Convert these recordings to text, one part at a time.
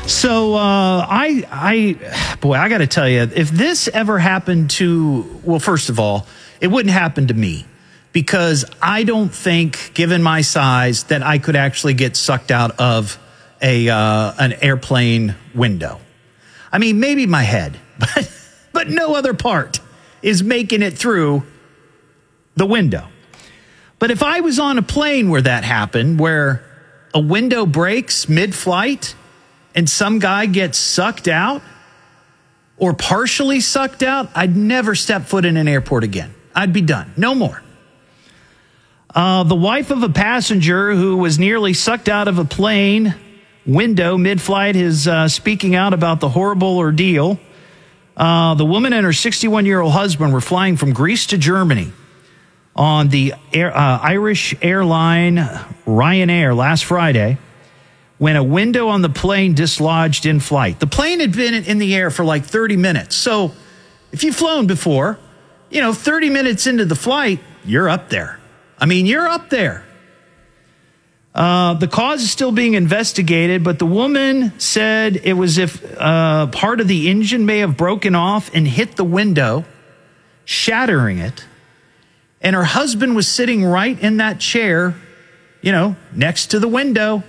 So I got to tell you, if this ever happened well, first of all, it wouldn't happen to me because I don't think, given my size, that I could actually get sucked out of an airplane window. I mean, maybe my head, but no other part is making it through the window. But if I was on a plane where that happened, where a window breaks mid-flight and some guy gets sucked out or partially sucked out, I'd never step foot in an airport again. I'd be done. No more. The wife of a passenger who was nearly sucked out of a plane window mid-flight is speaking out about the horrible ordeal. The woman and her 61-year-old husband were flying from Greece to Germany on the Irish airline Ryanair last Friday when a window on the plane dislodged in flight. The plane had been in the air for like 30 minutes. So if you've flown before, 30 minutes into the flight, you're up there. I mean, you're up there. The cause is still being investigated, but the woman said it was if part of the engine may have broken off and hit the window, shattering it. And her husband was sitting right in that chair, next to the window.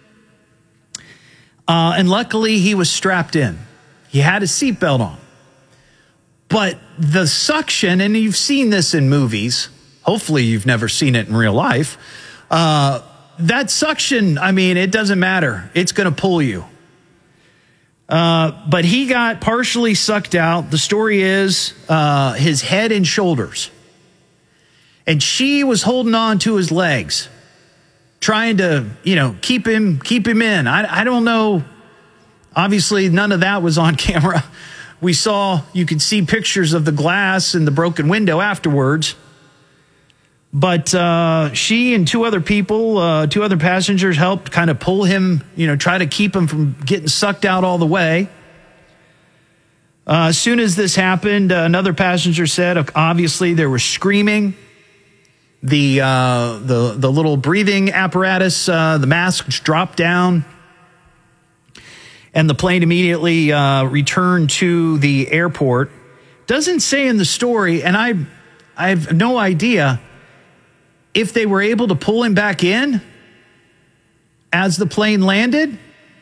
And luckily, he was strapped in. He had a seatbelt on. But the suction, and you've seen this in movies. Hopefully, you've never seen it in real life. That suction, I mean, it doesn't matter. It's going to pull you. But he got partially sucked out. The story is his head and shoulders. And she was holding on to his legs, trying to, keep him in. I don't know. Obviously, none of that was on camera. You could see pictures of the glass and the broken window afterwards. But she and two other passengers helped kind of pull him, try to keep him from getting sucked out all the way. As soon as this happened, another passenger said, obviously there was screaming. The little breathing apparatus, the masks dropped down, and the plane immediately returned to the airport. Doesn't say in the story, and I have no idea if they were able to pull him back in as the plane landed.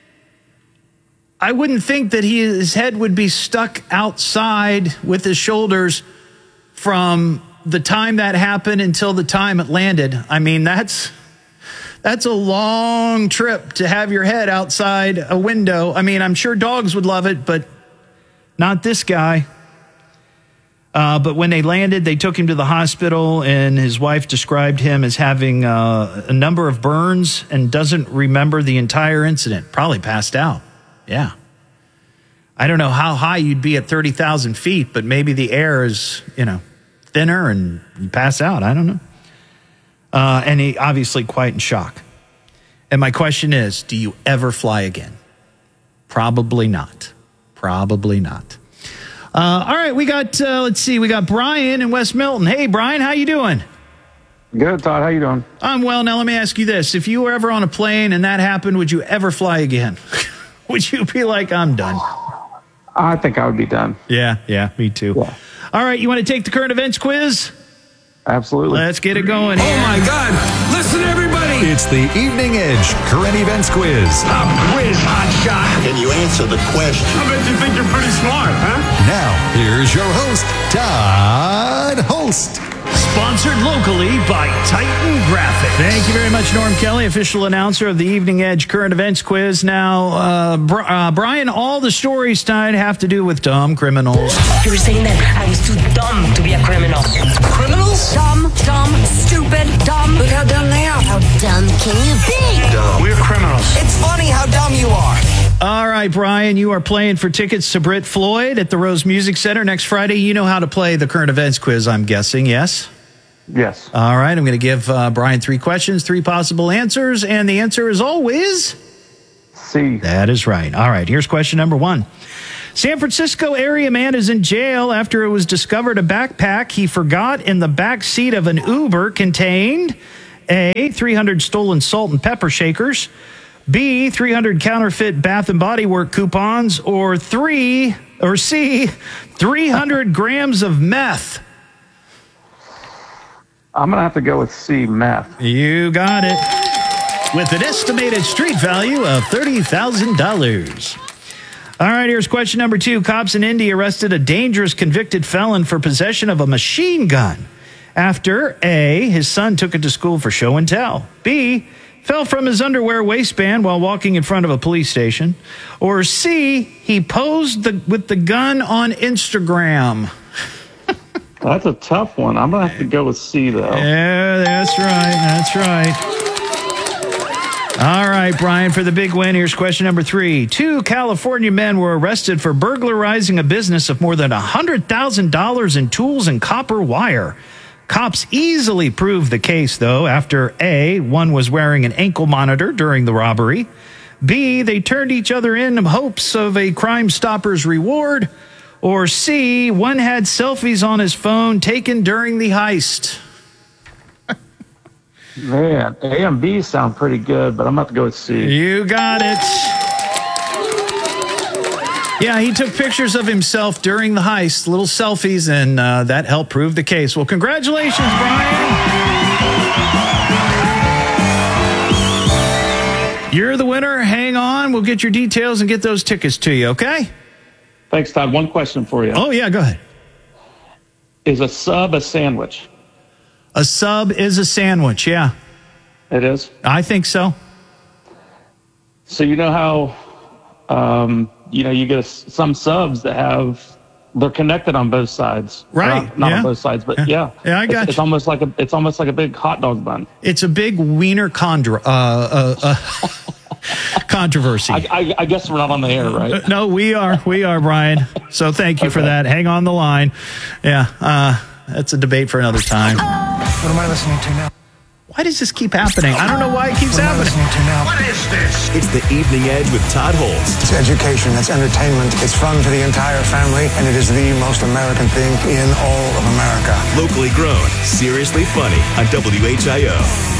I wouldn't think that his head would be stuck outside with his shoulders from the time that happened until the time it landed. I mean, that's a long trip to have your head outside a window. I mean, I'm sure dogs would love it, but not this guy. But when they landed, they took him to the hospital, and his wife described him as having a number of burns and doesn't remember the entire incident. Probably passed out. Yeah. I don't know how high you'd be at 30,000 feet, but maybe the air is, thinner and you pass out. I don't know. And he obviously quite in shock. And my question is, do you ever fly again? Probably not. Probably not. All right, we got, we got Brian in West Milton. Hey, Brian, how you doing? Good, Todd. How you doing? I'm well. Now, let me ask you this. If you were ever on a plane and that happened, would you ever fly again? Would you be like, I'm done? I think I would be done. Yeah, me too. Yeah. All right, you want to take the current events quiz? Absolutely. Let's get it going here. Oh, my God. Listen, everybody. It's the Evening Edge Current Events Quiz. A quiz, hotshot. Can you answer the question? I bet you think you're pretty smart, huh? Now, here's your host, Todd Holst. Sponsored locally by Titan Graphics. Thank you very much, Norm Kelly, official announcer of the Evening Edge Current Events Quiz. Now, Brian, all the stories tonight have to do with dumb criminals. You were saying that I was too dumb to be a criminal. Criminals? Dumb, stupid, dumb. Look how dumb they are. How dumb can you be? Dumb. We're criminals. It's funny how dumb you are. All right, Brian, you are playing for tickets to Brit Floyd at the Rose Music Center next Friday. You know how to play the Current Events Quiz, I'm guessing, yes? Yes. All right, I'm going to give Brian 3 questions, 3 possible answers, and the answer is always C. That is right. All right, here's question number 1. San Francisco area man is in jail after it was discovered a backpack he forgot in the back seat of an Uber contained A, 300 stolen salt and pepper shakers, B, 300 counterfeit Bath and Body Work coupons, or C, 300 grams of meth? I'm going to have to go with C, meth. You got it. With an estimated street value of $30,000. All right, here's question number 2. Cops in India arrested a dangerous convicted felon for possession of a machine gun after A, his son took it to school for show and tell, B, fell from his underwear waistband while walking in front of a police station, or C, he posed with the gun on Instagram. That's a tough one. I'm going to have to go with C, though. Yeah, that's right. That's right. All right, Brian, for the big win, here's question number 3. 2 California men were arrested for burglarizing a business of more than $100,000 in tools and copper wire. Cops easily proved the case, though, after A, one was wearing an ankle monitor during the robbery, B, they turned each other in hopes of a Crime Stoppers reward, or C, one had selfies on his phone taken during the heist. Man, A and B sound pretty good, but I'm going to have to go with C. You got it. Yeah, he took pictures of himself during the heist, little selfies, and that helped prove the case. Well, congratulations, Brian. You're the winner. Hang on. We'll get your details and get those tickets to you, okay? Thanks, Todd. One question for you. Oh, yeah, go ahead. Is a sub a sandwich? A sub is a sandwich, yeah. It is? I think so. So you know how, you get some subs that they're connected on both sides. Right. Not yeah. on both sides, but yeah. Yeah, I got It's you. almost like a big hot dog bun. It's a big wiener controversy. I guess we're not on the air, right? No, we are, Brian. So thank you for that. Hang on the line. Yeah, that's a debate for another time. What am I listening to now? Why does this keep happening? I don't know why it keeps What am I happening. listening to now? What is this? It's the Evening Edge with Todd Holst. It's education, it's entertainment, it's fun for the entire family, and it is the most American thing in all of America. Locally grown, seriously funny on WHIO.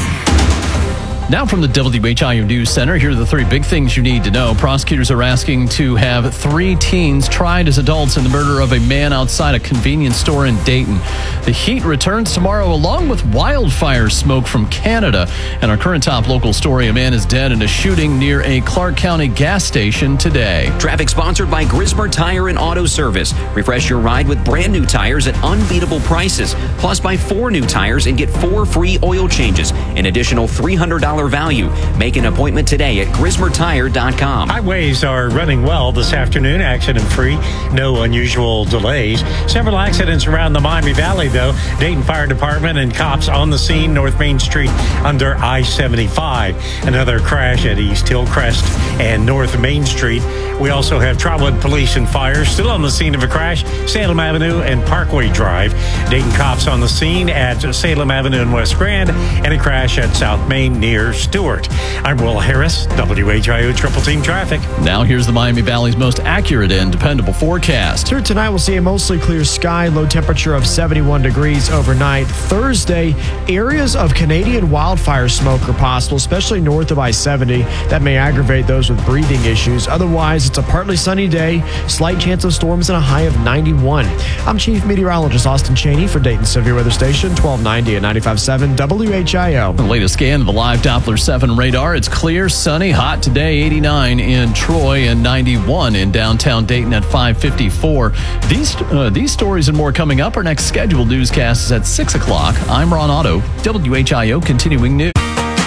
Now from the WHIO News Center, here are the 3 big things you need to know. Prosecutors are asking to have 3 teens tried as adults in the murder of a man outside a convenience store in Dayton. The heat returns tomorrow along with wildfire smoke from Canada. And our current top local story, a man is dead in a shooting near a Clark County gas station today. Traffic sponsored by Grismer Tire and Auto Service. Refresh your ride with brand new tires at unbeatable prices. Plus, buy 4 new tires and get 4 free oil changes. An additional $300 value. Make an appointment today at GrismerTire.com. Highways are running well this afternoon, accident-free. No unusual delays. Several accidents around the Miami Valley, though. Dayton Fire Department and cops on the scene, North Main Street under I-75. Another crash at East Hillcrest and North Main Street. We also have Trotwood Police and Fire still on the scene of a crash, Salem Avenue and Parkway Drive. Dayton cops on the scene at Salem Avenue and West Grand, and a crash at South Main near Stewart. I'm Will Harris, WHIO Triple Team Traffic. Now here's the Miami Valley's most accurate and dependable forecast. Here tonight, we'll see a mostly clear sky, low temperature of 71 degrees overnight. Thursday, areas of Canadian wildfire smoke are possible, especially north of I-70. That may aggravate those with breathing issues. Otherwise, it's a partly sunny day, slight chance of storms, and a high of 91. I'm Chief Meteorologist Austin Cheney for Dayton Severe Weather Station, 1290 and 95.7 WHIO. The latest scan of the live Doppler 7 radar. It's clear, sunny, hot today, 89 in Troy and 91 in downtown Dayton at 5:54. These stories and more coming up. Our next scheduled newscast is at 6 o'clock. I'm Ron Otto, WHIO Continuing News.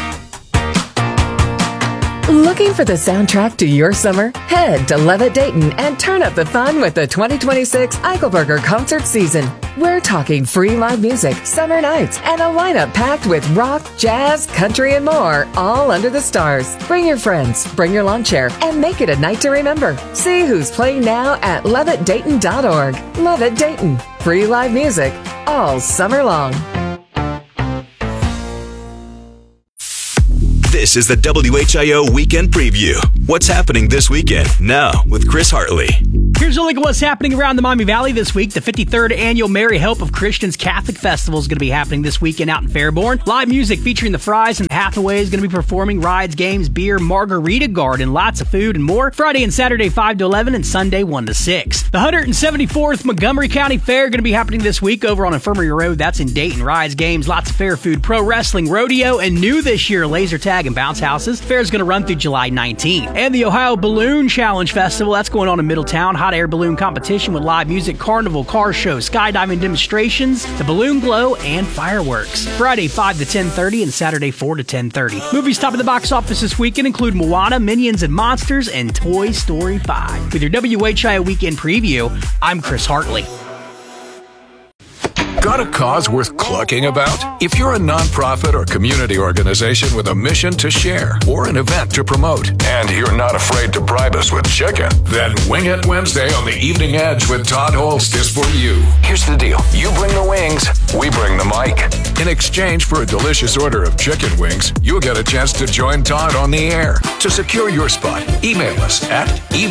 Looking for the soundtrack to your summer? Head to Levitt Dayton and turn up the fun with the 2026 Eichelberger concert season. We're talking free live music, summer nights, and a lineup packed with rock, jazz, country, and more, all under the stars. Bring your friends, bring your lawn chair, and make it a night to remember. See who's playing now at levittdayton.org. Levitt Dayton. Free live music all summer long. This is the WHIO Weekend Preview. What's happening this weekend? Now with Chris Hartley. Here's a look at what's happening around the Miami Valley this week. The 53rd Annual Merry Help of Christians Catholic Festival is going to be happening this weekend out in Fairborn. Live music featuring the Fries and Hathaway is going to be performing rides, games, beer, margarita garden, lots of food and more. Friday and Saturday 5 to 11 and Sunday 1 to 6. The 174th Montgomery County Fair going to be happening this week over on Infirmary Road. That's in Dayton. Rides, games, lots of fair food, pro wrestling, rodeo, and new this year, laser tag and bounce houses. Fair is going to run through July 19th. And the Ohio Balloon Challenge Festival, that's going on in Middletown. Hot air balloon competition with live music, carnival, car show, skydiving demonstrations, the balloon glow, and fireworks. Friday 5 to 10:30 and Saturday 4 to 10:30. Movies top of the box office this weekend include Moana, Minions and Monsters, and Toy Story 5. With your WHIO Weekend Preview, I'm Chris Hartley. Got a cause worth clucking about? If you're a nonprofit or community organization with a mission to share or an event to promote, and you're not afraid to bribe us with chicken, then Wing It Wednesday on the Evening Edge with Todd Holst is for you. Here's the deal. You bring the wings, we bring the mic. In exchange for a delicious order of chicken wings, you'll get a chance to join Todd on the air. To secure your spot, email us at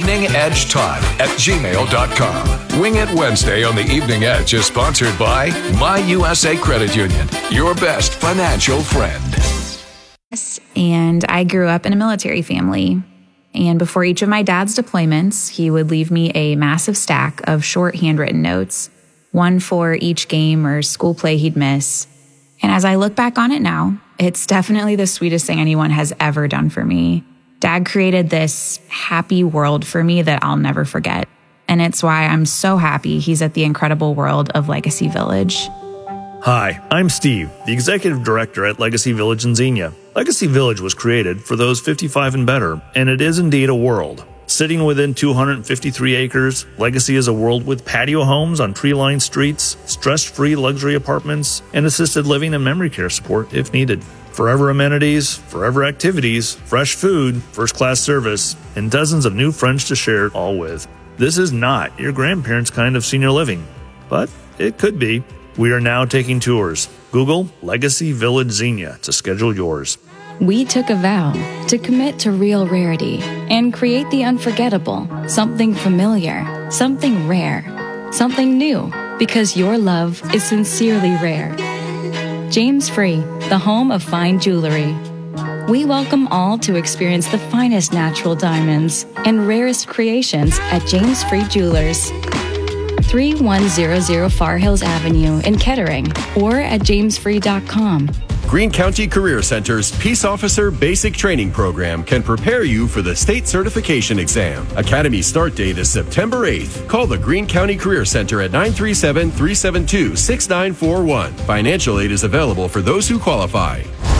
eveningedgetodd@gmail.com. Wing It Wednesday on the Evening Edge is sponsored by My USA Credit Union, your best financial friend. And I grew up in a military family. And before each of my dad's deployments, he would leave me a massive stack of short handwritten notes, one for each game or school play he'd miss. And as I look back on it now, it's definitely the sweetest thing anyone has ever done for me. Dad created this happy world for me that I'll never forget. And it's why I'm so happy he's at the incredible world of Legacy Village. Hi, I'm Steve, the Executive Director at Legacy Village in Xenia. Legacy Village was created for those 55 and better, and it is indeed a world. Sitting within 253 acres, Legacy is a world with patio homes on tree-lined streets, stress-free luxury apartments, and assisted living and memory care support if needed. Forever amenities, forever activities, fresh food, first-class service, and dozens of new friends to share it all with. This is not your grandparents' kind of senior living, but it could be. We are now taking tours. Google Legacy Village Xenia to schedule yours. We took a vow to commit to real rarity and create the unforgettable, something familiar, something rare, something new, because your love is sincerely rare. James Free, the home of fine jewelry. We welcome all to experience the finest natural diamonds and rarest creations at James Free Jewelers. 3100 Far Hills Avenue in Kettering or at jamesfree.com. Greene County Career Center's Peace Officer Basic Training Program can prepare you for the state certification exam. Academy start date is September 8th. Call the Greene County Career Center at 937-372-6941. Financial aid is available for those who qualify.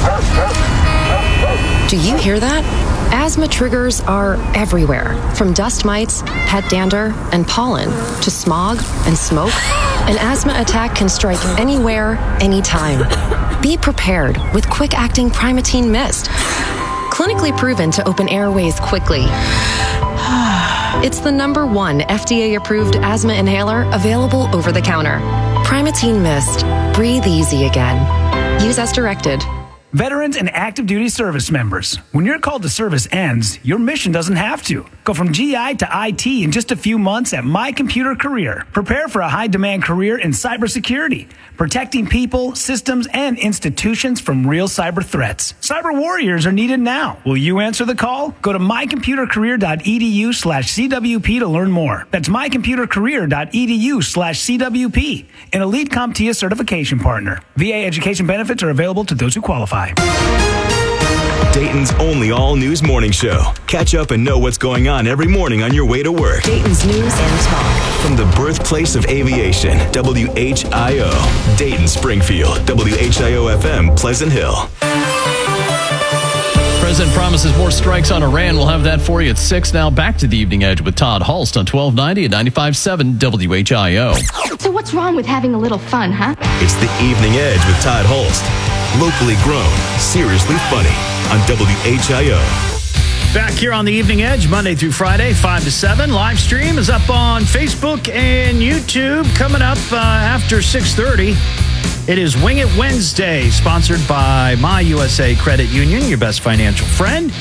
Do you hear that? Asthma triggers are everywhere, from dust mites, pet dander, and pollen, to smog and smoke. An asthma attack can strike anywhere, anytime. Be prepared with quick-acting Primatene Mist. Clinically proven to open airways quickly. It's the #1 FDA-approved asthma inhaler available over the counter. Primatene Mist. Breathe easy again. Use as directed. Veterans and active duty service members, when your call to service ends, your mission doesn't have to. Go from GI to IT in just a few months at My Computer Career. Prepare for a high-demand career in cybersecurity, protecting people, systems, and institutions from real cyber threats. Cyber warriors are needed now. Will you answer the call? Go to mycomputercareer.edu/CWP to learn more. That's mycomputercareer.edu/CWP, an elite CompTIA certification partner. VA education benefits are available to those who qualify. Dayton's only all-news morning show. Catch up and know what's going on every morning on your way to work. Dayton's News and Talk. From the birthplace of aviation, WHIO. Dayton, Springfield, WHIO-FM, Pleasant Hill. President promises more strikes on Iran. We'll have that for you at 6. Now back to the Evening Edge with Todd Holst on 1290 and 95.7 WHIO. So what's wrong with having a little fun, huh? It's the Evening Edge with Todd Holst. Locally grown, seriously funny on WHIO. Back here on the Evening Edge, Monday through Friday, 5 to 7. Live stream is up on Facebook and YouTube. Coming up after 6:30, it is Wing It Wednesday, sponsored by My USA Credit Union, your best financial friend.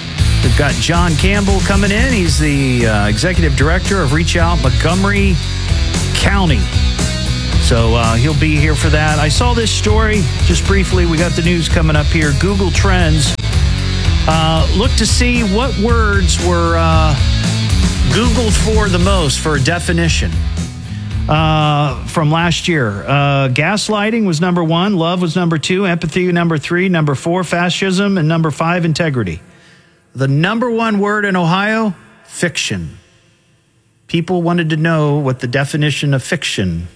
We've got John Campbell coming in. He's the executive director of Reach Out Montgomery County. So he'll be here for that. I saw this story just briefly. We got the news coming up here. Google Trends. Look to see what words were Googled for the most for a definition from last year. Gaslighting was number 1. Love was number 2. Empathy number 3. Number 4, fascism. And number 5, integrity. The number 1 word in Ohio, fiction. People wanted to know what the definition of fiction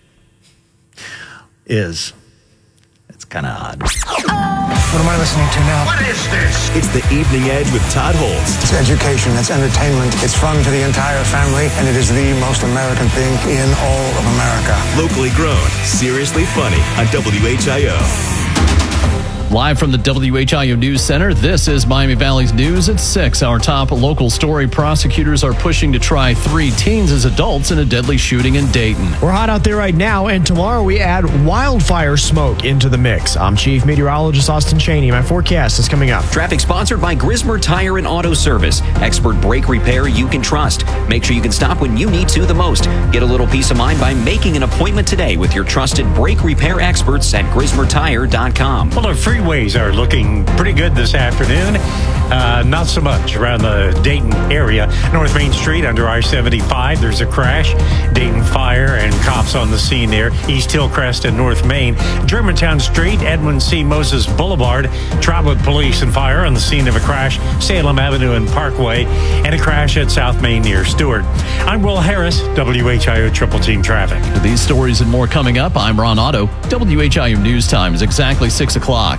is. It's kind of odd. What am I listening to now? What is this? It's the Evening Edge with Todd Holtz. It's education, it's entertainment, it's fun for the entire family, and it is the most American thing in all of America. Locally grown, seriously funny on WHIO. Live from the WHIO News Center, this is Miami Valley's News at 6. Our top local story: prosecutors are pushing to try 3 teens as adults in a deadly shooting in Dayton. We're hot out there right now, and tomorrow we add wildfire smoke into the mix. I'm Chief Meteorologist Austin Cheney. My forecast is coming up. Traffic sponsored by Grismer Tire and Auto Service. Expert brake repair you can trust. Make sure you can stop when you need to the most. Get a little peace of mind by making an appointment today with your trusted brake repair experts at GrismerTire.com. Well, the freeways are looking pretty good this afternoon. Not so much around the Dayton area. North Main Street under I-75, there's a crash. Dayton Fire and cops on the scene there. East Hillcrest and North Main. Germantown Street, Edwin C. Moses Boulevard. Trotwood Police and Fire on the scene of a crash. Salem Avenue and Parkway. And a crash at South Main near Stewart. I'm Will Harris, WHIO Triple Team Traffic. With these stories and more coming up, I'm Ron Otto. WHIO News Time is exactly 6 o'clock.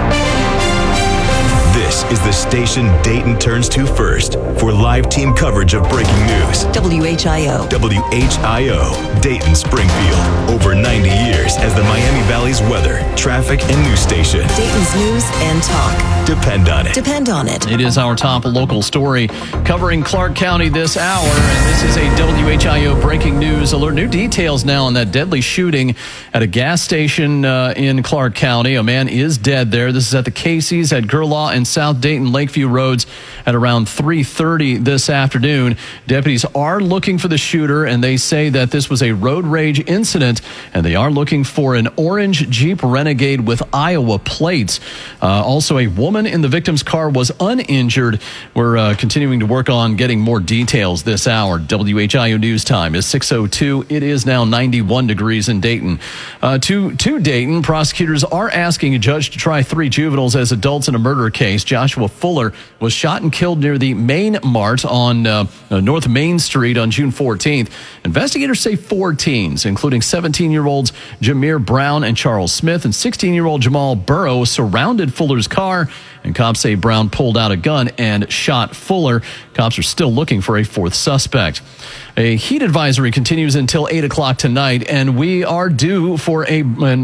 This is the station Dayton turns to first for live team coverage of breaking news. WHIO. WHIO, Dayton, Springfield. Over 90 years as the Miami Valley's weather, traffic, and news station. Dayton's news and talk. Depend on it. Depend on it. It is our top local story covering Clark County this hour, and this is a WHIO breaking news alert. New details now on that deadly shooting at a gas station in Clark County. A man is dead there. This is at the Casey's at Gerlaw and South Dayton Lakeview Roads at around 3:30 this afternoon. Deputies are looking for the shooter, and they say that this was a road rage incident, and they are looking for an orange Jeep Renegade with Iowa plates. Also, a woman in the victim's car was uninjured. We're continuing to work on getting more details this hour. WHIO News Time is 6:02. It is now 91 degrees in Dayton. To Dayton, prosecutors are asking a judge to try 3 juveniles as adults in a murder case. Joshua Fuller was shot and killed near the Main Mart on North Main Street on June 14th. Investigators say 4 teens, including 17-year-olds Jameer Brown and Charles Smith, and 16-year-old Jamal Burrow, surrounded Fuller's car, and cops say Brown pulled out a gun and shot Fuller. Cops are still looking for a 4th suspect. A heat advisory continues until 8 o'clock tonight, and we are due for a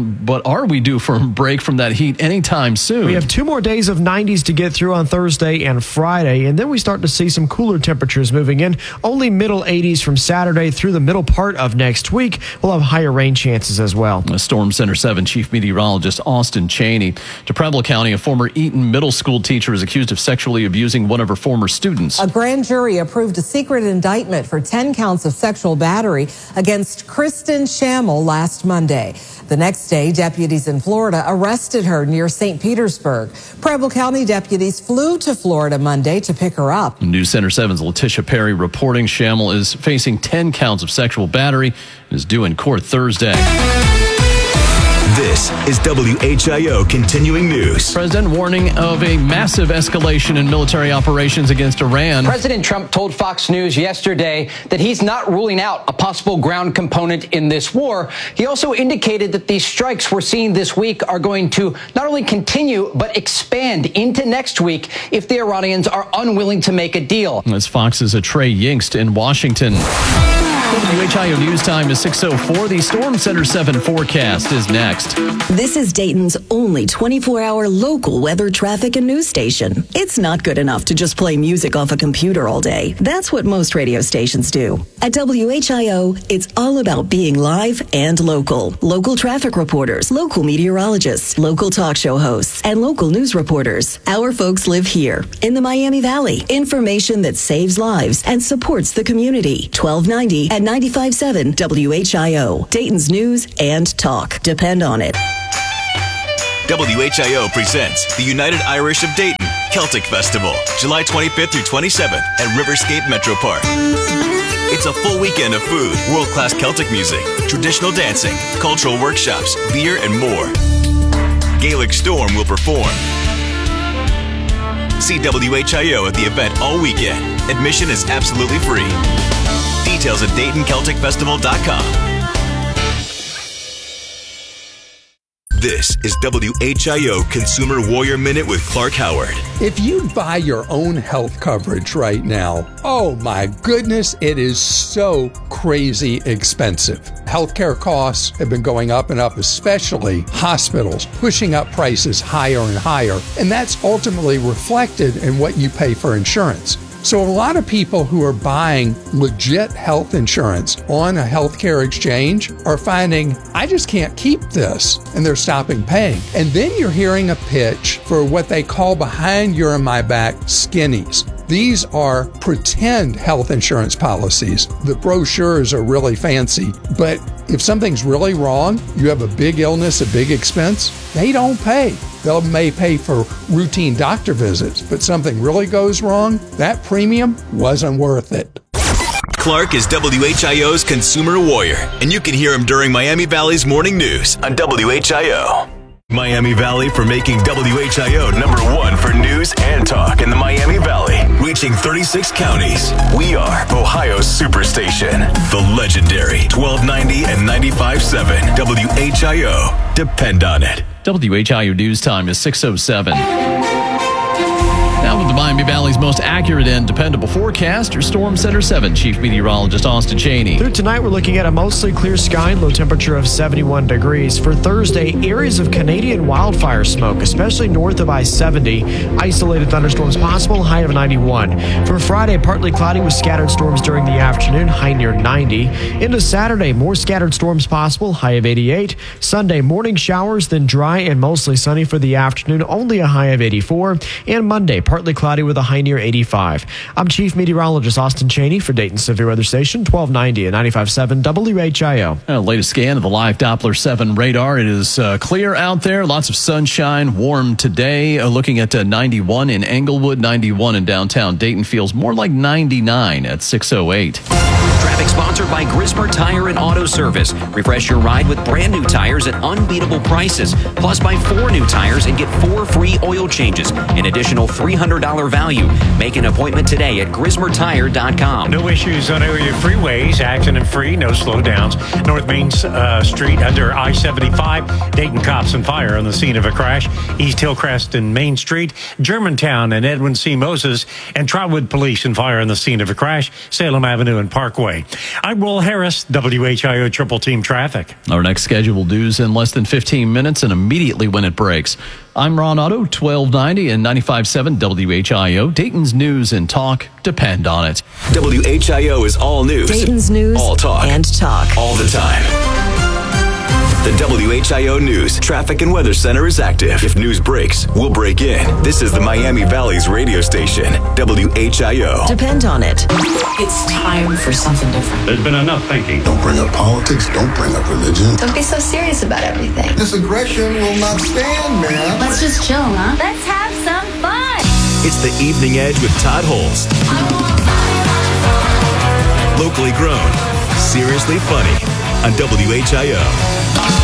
break from that heat anytime soon. We have 2 more days of 90s to get through on Thursday and Friday, and then we start to see some cooler temperatures moving in. Only middle 80s from Saturday through the middle part of next week. We'll have higher rain chances as well. Storm Center 7 Chief Meteorologist Austin Cheney. To Preble County, a former Eaton Middle School teacher is accused of sexually abusing one of her former students. A grand jury approved a secret indictment for 10 counts of sexual battery against Kristen Schammel last Monday. The next day, deputies in Florida arrested her near St. Petersburg. Preble County deputies flew to Florida Monday to pick her up. News Center 7's Letitia Perry reporting Schammel is facing 10 counts of sexual battery and is due in court Thursday. This is WHIO Continuing News. President warning of a massive escalation in military operations against Iran. President Trump told Fox News yesterday that he's not ruling out a possible ground component in this war. He also indicated that these strikes we're seeing this week are going to not only continue, but expand into next week if the Iranians are unwilling to make a deal. That's Fox's Trey Yingst in Washington. WHIO News Time is 6:04. The Storm Center 7 forecast is next. This is Dayton's only 24-hour local weather, traffic, and news station. It's not good enough to just play music off a computer all day. That's what most radio stations do. At WHIO, it's all about being live and local. Local traffic reporters, local meteorologists, local talk show hosts, and local news reporters. Our folks live here in the Miami Valley. Information that saves lives and supports the community. 1290 and 95.7 WHIO. Dayton's news and talk. Depend on it. WHIO presents the United Irish of Dayton Celtic Festival, July 25th through 27th at Riverscape Metro Park. It's a full weekend of food, world-class Celtic music, traditional dancing, cultural workshops, beer, and more. Gaelic Storm will perform. See WHIO at the event all weekend. Admission is absolutely free. Details at DaytonCelticFestival.com. This is WHIO Consumer Warrior Minute with Clark Howard. If you buy your own health coverage right now, oh my goodness, it is so crazy expensive. Healthcare costs have been going up and up, especially hospitals, pushing up prices higher and higher, and that's ultimately reflected in what you pay for insurance. So a lot of people who are buying legit health insurance on a healthcare exchange are finding, I just can't keep this, and they're stopping paying. And then you're hearing a pitch for what they call behind your and my back skinnies. These are pretend health insurance policies. The brochures are really fancy, but if something's really wrong, you have a big illness, a big expense, they don't pay. They may pay for routine doctor visits, but something really goes wrong, that premium wasn't worth it. Clark is WHIO's Consumer Warrior, and you can hear him during Miami Valley's morning news on WHIO. Miami Valley for making WHIO #1 for news and talk in the Miami Valley, reaching 36 counties. We are Ohio's superstation, the legendary 1290 and 95.7 WHIO. Depend on it. WHIO News Time is 6:07. Now with the Miami Valley's most accurate and dependable forecast, your Storm Center 7 Chief Meteorologist Austin Chaney. Through tonight, we're looking at a mostly clear sky, low temperature of 71 degrees. For Thursday, areas of Canadian wildfire smoke, especially north of I-70. Isolated thunderstorms possible, high of 91. For Friday, partly cloudy with scattered storms during the afternoon, high near 90. Into Saturday, more scattered storms possible, high of 88. Sunday, morning showers, then dry and mostly sunny for the afternoon, only a high of 84. And Monday, partly cloudy with a high near 85. I'm Chief Meteorologist Austin Chaney for Dayton Severe Weather Station, 1290 and 95.7 WHIO. Latest scan of the live Doppler 7 radar. It is clear out there. Lots of sunshine. Warm today. Looking at 91 in Englewood, 91 in downtown Dayton. Feels more like 99 at 6:08. Traffic sponsored by Grismer Tire and Auto Service. Refresh your ride with brand new tires at unbeatable prices. Plus, buy 4 new tires and get 4 free oil changes. An additional $300 value. Make an appointment today at GrismerTire.com. No issues on area freeways. Accident-free, no slowdowns. North Main Street under I-75. Dayton cops and fire on the scene of a crash. East Hillcrest and Main Street. Germantown and Edwin C. Moses. And Trotwood Police and fire on the scene of a crash. Salem Avenue and Parkway. I'm Will Harris, WHIO Triple Team Traffic. Our next scheduled news in less than 15 minutes and immediately when it breaks. I'm Ron Otto, 1290 and 95.7 WHIO. Dayton's news and talk depend on it. WHIO is all news. Dayton's news all talk. And talk. All the time. The WHIO News Traffic and Weather Center is active. If news breaks, we'll break in. This is the Miami Valley's radio station, WHIO. Depend on it. It's time for something different. There's been enough thinking. Don't bring up politics. Don't bring up religion. Don't be so serious about everything. This aggression will not stand, man. Let's just chill, huh? Let's have some fun. It's the Evening Edge with Todd Holst. Locally grown, seriously funny on WHIO.